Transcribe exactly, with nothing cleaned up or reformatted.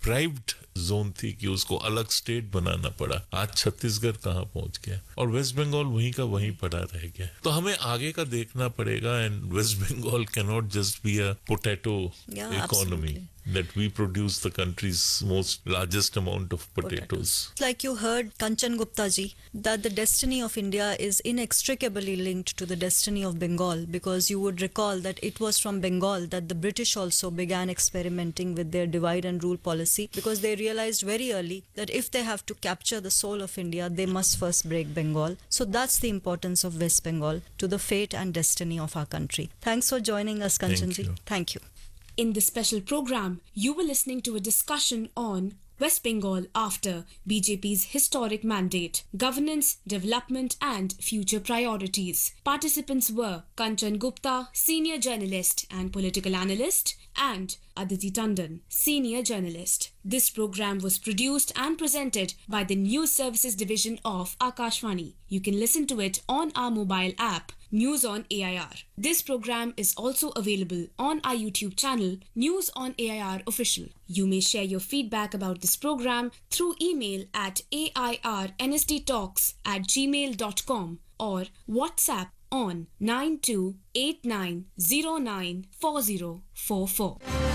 Deprived zone थी कि उसको अलग स्टेट बनाना पड़ा। आज छत्तीसगढ़ कहाँ पहुंच गया और वेस्ट बंगाल वहीं का वहीं पड़ा रह गया। तो हमें आगे का देखना पड़ेगा and waste Bengal can not just be a potato economy that we produce the country's most largest amount of potatoes. potatoes. Like you heard Kanchan Gupta ji, that the destiny of India is inextricably linked to the destiny of Bengal, because you would recall that it was from Bengal that the British also began experimenting with their divide and rule policy, because they realized very early that if they have to capture the soul of India, they must first break Bengal. So that's the importance of West Bengal to the fate and destiny of our country. Thanks for joining us, Kanchan ji. Thank you. In this special program, you were listening to a discussion on West Bengal after B J P's historic mandate, governance, development and future priorities. Participants were Kanchan Gupta, senior journalist and political analyst, and Aditi Tandon, senior journalist. This program was produced and presented by the News Services Division of Akashvani. You can listen to it on our mobile app, News on A I R. This program is also available on our YouTube channel, News on A I R Official. You may share your feedback about this program through email at airnsdtalks at gmail dot com or WhatsApp on nine two eight nine zero nine four zero four four.